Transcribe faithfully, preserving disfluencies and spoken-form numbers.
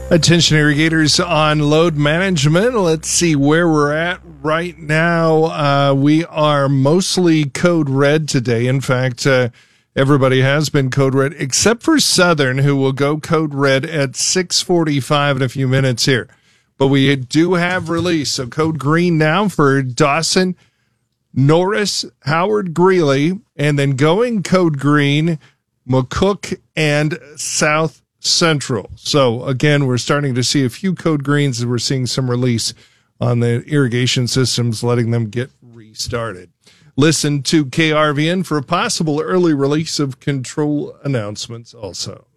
Attention irrigators on load management. Let's see where we're at right now. Uh, we are mostly code red today. In fact, uh, everybody has been code red except for Southern, who will go code red at six forty-five in a few minutes here. But we do have release. So code green now for Dawson, Norris, Howard, Greeley, and then going code green, McCook and South Central. So again, we're starting to see a few code greens, and we're seeing some release on the irrigation systems, letting them get restarted. Listen to K R V N for a possible early release of control announcements also.